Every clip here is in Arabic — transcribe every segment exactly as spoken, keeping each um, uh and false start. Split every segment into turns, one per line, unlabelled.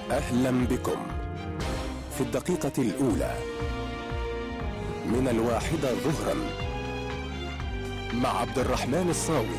أهلا بكم في الدقيقة الأولى من الواحدة ظهرا مع عبد الرحمن الصاوي.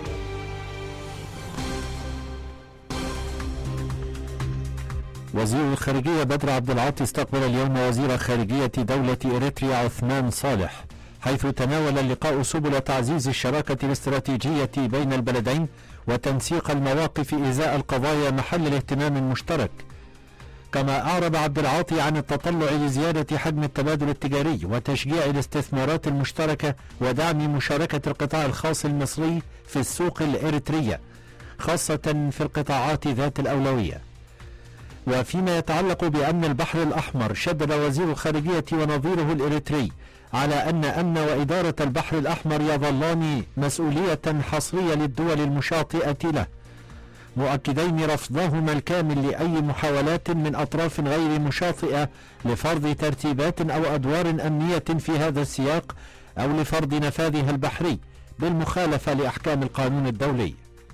وزير الخارجية بدر عبد العاطي استقبل اليوم وزير خارجية دولة إريتريا عثمان صالح، حيث تناول اللقاء سبل تعزيز الشراكة الاستراتيجية بين البلدين وتنسيق المواقف إزاء القضايا محل الاهتمام المشترك. كما أعرب عبد العاطي عن التطلع لزيادة حجم التبادل التجاري وتشجيع الاستثمارات المشتركة ودعم مشاركة القطاع الخاص المصري في السوق الإريترية، خاصة في القطاعات ذات الأولوية. وفيما يتعلق بأمن البحر الأحمر، شدد وزير الخارجية ونظيره الإريتري على أن أمن وإدارة البحر الأحمر يظلان مسؤولية حصرية للدول المشاطئة له، مؤكدين رفضهما الكامل لأي محاولات من أطراف غير مشاطئة لفرض ترتيبات أو أدوار أمنية في هذا السياق أو لفرض نفاذها البحري بالمخالفة لأحكام القانون الدولي.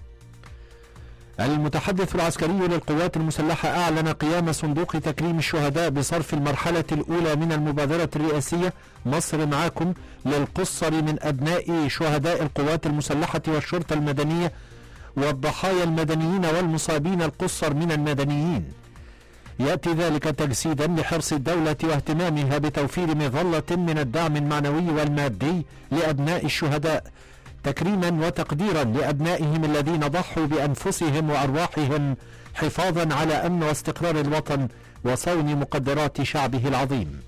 المتحدث العسكري للقوات المسلحة أعلن قيام صندوق تكريم الشهداء بصرف المرحلة الأولى من المبادرة الرئاسية مصر معاكم للقصر من أبناء شهداء القوات المسلحة والشرطة المدنية والضحايا المدنيين والمصابين القصر من المدنيين. يأتي ذلك تجسيدا لحرص الدولة واهتمامها بتوفير مظلة من الدعم المعنوي والمادي لأبناء الشهداء، تكريما وتقديرا لأبنائهم الذين ضحوا بأنفسهم وأرواحهم حفاظا على أمن واستقرار الوطن وصون مقدرات شعبه العظيم.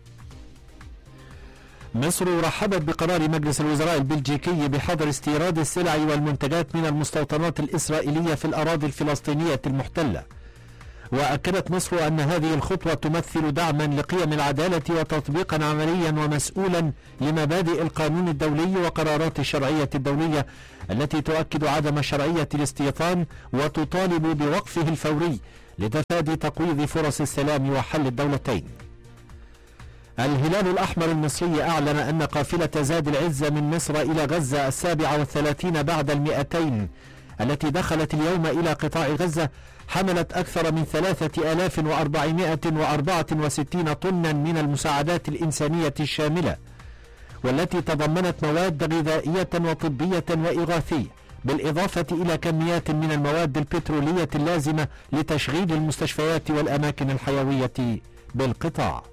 مصر رحبت بقرار مجلس الوزراء البلجيكي بحظر استيراد السلع والمنتجات من المستوطنات الإسرائيلية في الأراضي الفلسطينية المحتلة. وأكدت مصر أن هذه الخطوة تمثل دعما لقيم العدالة وتطبيقا عمليا ومسؤولا لمبادئ القانون الدولي وقرارات الشرعية الدولية التي تؤكد عدم شرعية الاستيطان وتطالب بوقفه الفوري لتفادي تقويض فرص السلام وحل الدولتين. الهلال الأحمر المصري أعلن أن قافلة زاد العزة من مصر إلى غزة السابعة والثلاثين بعد المئتين التي دخلت اليوم إلى قطاع غزة حملت أكثر من ثلاثة آلاف وأربعمائة وأربعة وستين طنا من المساعدات الإنسانية الشاملة، والتي تضمنت مواد غذائية وطبية وإغاثية، بالإضافة إلى كميات من المواد البترولية اللازمة لتشغيل المستشفيات والأماكن الحيوية بالقطاع.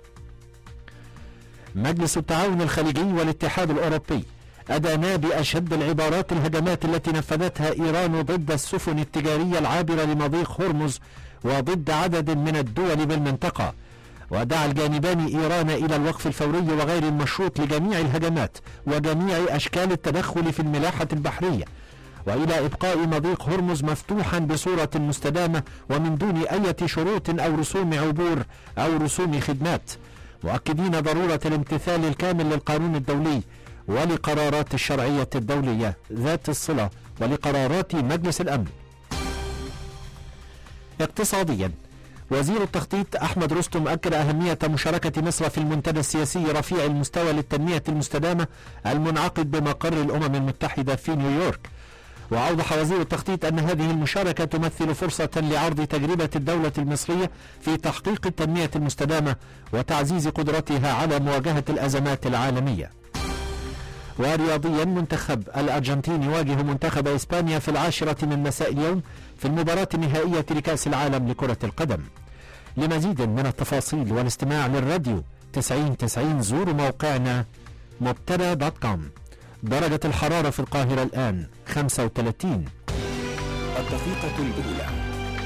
مجلس التعاون الخليجي والاتحاد الأوروبي أدانا بأشد العبارات الهجمات التي نفذتها إيران ضد السفن التجارية العابرة لمضيق هرمز وضد عدد من الدول بالمنطقة، ودعا الجانبان إيران إلى الوقف الفوري وغير المشروط لجميع الهجمات وجميع أشكال التدخل في الملاحة البحرية، وإلى إبقاء مضيق هرمز مفتوحا بصورة مستدامة ومن دون أي شروط أو رسوم عبور أو رسوم خدمات، مؤكدين ضرورة الامتثال الكامل للقانون الدولي ولقرارات الشرعية الدولية ذات الصلة ولقرارات مجلس الأمن. اقتصاديا، وزير التخطيط أحمد رستم أكد أهمية مشاركة مصر في المنتدى السياسي رفيع المستوى للتنمية المستدامة المنعقد بمقر الأمم المتحدة في نيويورك. وأوضح وزير التخطيط أن هذه المشاركة تمثل فرصة لعرض تجربة الدولة المصرية في تحقيق التنمية المستدامة وتعزيز قدرتها على مواجهة الأزمات العالمية. ورياضيا، منتخب الأرجنتين يواجه منتخب إسبانيا في العاشرة من مساء اليوم في المباراة النهائية لكأس العالم لكرة القدم. لمزيد من التفاصيل والاستماع للراديو تسعين تسعين زوروا موقعنا مبتدأ دوت كوم. درجة الحرارة في القاهرة الآن خمسة وثلاثين.
الدقيقة الأولى